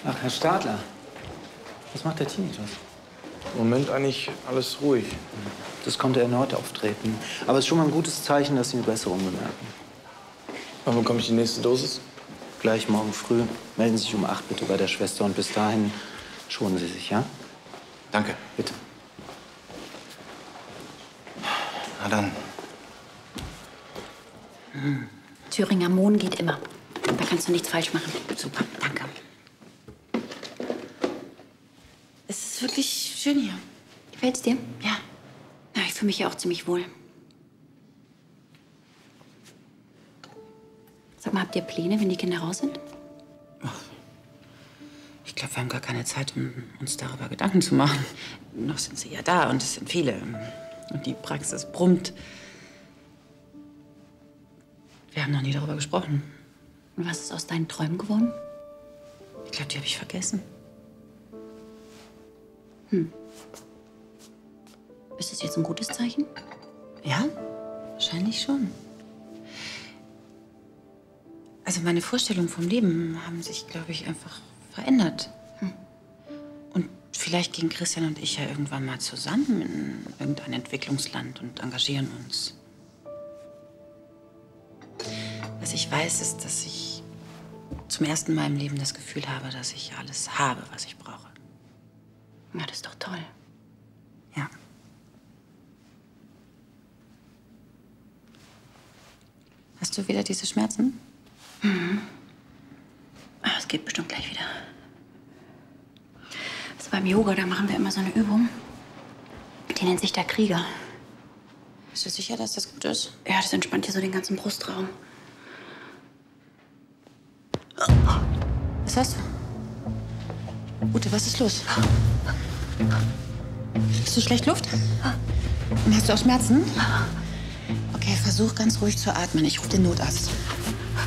Ach, Herr Stadler. Was macht der Tinnitus? Im Moment eigentlich alles ruhig. Das konnte erneut auftreten. Aber es ist schon mal ein gutes Zeichen, dass Sie eine Besserung bemerken. Wann bekomme ich die nächste Dosis? Gleich morgen früh. Melden Sie sich um 8 bitte bei der Schwester. Und bis dahin schonen Sie sich, ja? Danke. Bitte. Na dann. Thüringer Mohn geht immer. Da kannst du nichts falsch machen. Super, danke. Es ist wirklich schön hier. Gefällt's dir? Ja. Ja, ich fühle mich hier auch ziemlich wohl. Sag mal, habt ihr Pläne, wenn die Kinder raus sind? Ich glaube, wir haben gar keine Zeit, um uns darüber Gedanken zu machen. Noch sind sie ja da und es sind viele. Und die Praxis brummt. Wir haben noch nie darüber gesprochen. Und was ist aus deinen Träumen geworden? Ich glaube, die habe ich vergessen. Ist das jetzt ein gutes Zeichen? Ja, wahrscheinlich schon. Also meine Vorstellungen vom Leben haben sich, glaube ich, einfach verändert. Und vielleicht gehen Christian und ich ja irgendwann mal zusammen in irgendein Entwicklungsland und engagieren uns. Was ich weiß, ist, dass ich zum ersten Mal im Leben das Gefühl habe, dass ich alles habe, was ich brauche. Ja, das ist doch toll. Ja. Hast du wieder diese Schmerzen? Es geht bestimmt gleich wieder. Also beim Yoga, da machen wir immer so eine Übung. Die nennt sich der Krieger. Bist du sicher, dass das gut ist? Ja, das entspannt hier so den ganzen Brustraum. Was hast du? Ute, was ist los? Hast du schlecht Luft? Und hast du auch Schmerzen? Okay, versuch ganz ruhig zu atmen. Ich rufe den Notarzt.